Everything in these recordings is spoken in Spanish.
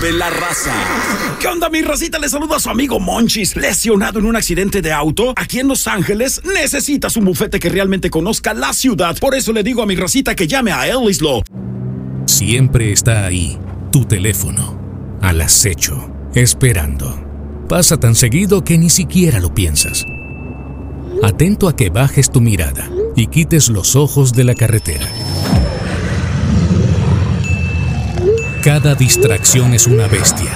de la raza. ¿Qué onda, mi racita? Les saluda a su amigo Monchis. Lesionado en un accidente de auto aquí en Los Ángeles, necesitas un bufete que realmente conozca la ciudad. Por eso le digo a mi racita que llame a Ellis Law. Siempre está ahí, tu teléfono, al acecho, esperando. Pasa tan seguido que ni siquiera lo piensas. Atento a que bajes tu mirada y quites los ojos de la carretera. Cada distracción es una bestia.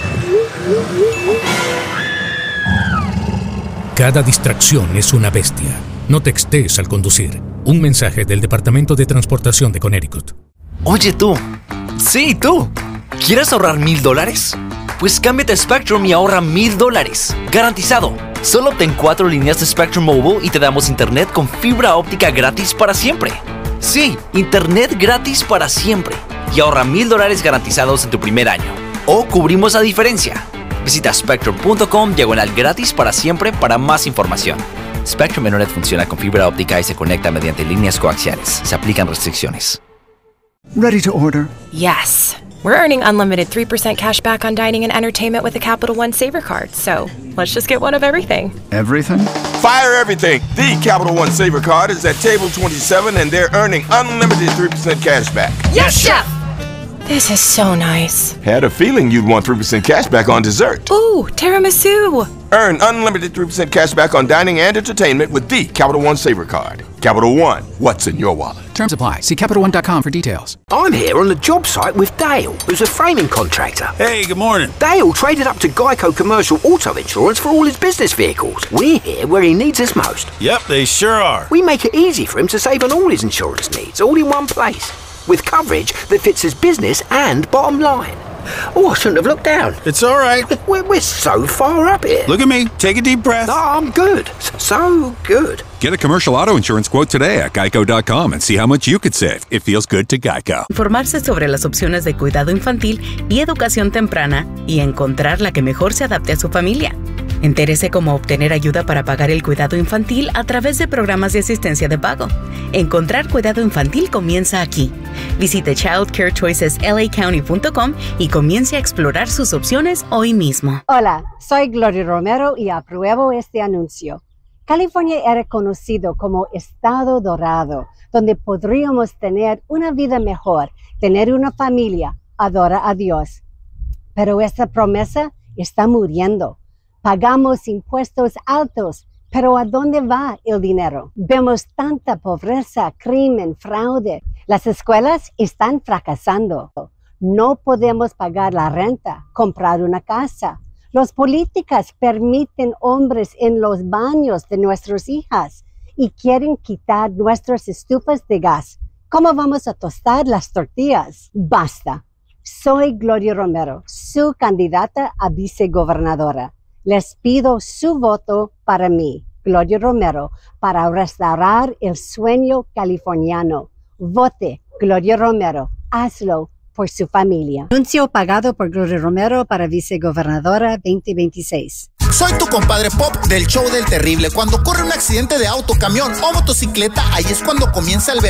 Cada distracción es una bestia. No textees al conducir. Un mensaje del Departamento de Transportación de Connecticut. Oye tú. Sí, tú. ¿Quieres ahorrar $1,000? Pues cámbiate a Spectrum y ahorra $1,000. Garantizado. Solo obtén 4 líneas de Spectrum Mobile y te damos internet con fibra óptica gratis para siempre. Sí, internet gratis para siempre. Y ahorra $1,000 garantizados en tu primer año. O cubrimos la diferencia. Visita spectrum.com/gratis para siempre para más información. Spectrum Internet funciona con fibra óptica y se conecta mediante líneas coaxiales. Se aplican restricciones. Ready to order? Yes. We're earning unlimited 3% cash back on dining and entertainment with the Capital One Saver Card. So let's just get one of everything. Everything? Fire everything. The Capital One Saver Card is at table 27 and they're earning unlimited 3% cash back. Yes, Chef! This is so nice. Had a feeling you'd want 3% cash back on dessert. Ooh, tiramisu. Earn unlimited 3% cash back on dining and entertainment with the Capital One Saver Card. Capital One, what's in your wallet? Terms apply. See CapitalOne.com for details. I'm here on the job site with Dale, who's a framing contractor. Hey, good morning. Dale traded up to Geico Commercial Auto Insurance for all his business vehicles. We're here where he needs us most. Yep, they sure are. We make it easy for him to save on all his insurance needs, all in one place, with coverage that fits his business and bottom line. Oh, I shouldn't have looked down. It's all right. We're so far up here. Look at me. Take a deep breath. No, I'm good. So good. Get a commercial auto insurance quote today at geico.com and see how much you could save. It feels good to Geico. Informarse sobre las opciones de cuidado infantil y educación temprana y encontrar la que mejor se adapte a su familia. Entérese cómo obtener ayuda para pagar el cuidado infantil a través de programas de asistencia de pago. Encontrar cuidado infantil comienza aquí. Visite childcarechoiceslacounty.com y comience a explorar sus opciones hoy mismo. Hola, soy Gloria Romero y apruebo este anuncio. California era conocido como Estado Dorado, donde podríamos tener una vida mejor, tener una familia, adorar a Dios. Pero esta promesa está muriendo. Pagamos impuestos altos, pero ¿a dónde va el dinero? Vemos tanta pobreza, crimen, fraude. Las escuelas están fracasando. No podemos pagar la renta, comprar una casa. Los políticos permiten hombres en los baños de nuestras hijas y quieren quitar nuestras estufas de gas. ¿Cómo vamos a tostar las tortillas? Basta. Soy Gloria Romero, su candidata a vicegobernadora. Les pido su voto para mí, Gloria Romero, para restaurar el sueño californiano. Vote, Gloria Romero. Hazlo por su familia. Anuncio pagado por Gloria Romero para vicegobernadora 2026. Soy tu compadre Pop del show del terrible. Cuando ocurre un accidente de auto, camión o motocicleta, ahí es cuando comienza el